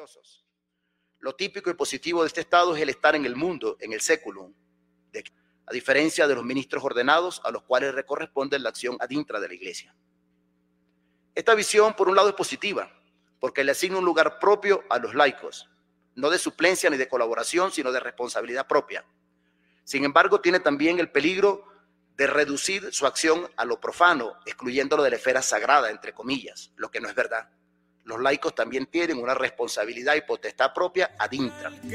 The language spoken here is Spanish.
religiosos. Lo típico y positivo de este estado es el estar en el mundo, en el séculum, a diferencia de los ministros ordenados a los cuales le corresponde la acción ad intra de la iglesia. Esta visión, por un lado, es positiva, porque le asigna un lugar propio a los laicos, no de suplencia ni de colaboración, sino de responsabilidad propia. Sin embargo, tiene también el peligro de reducir su acción a lo profano, excluyéndolo de la esfera sagrada, entre comillas, lo que no es verdad. Los laicos también tienen una responsabilidad y potestad propia ad intra.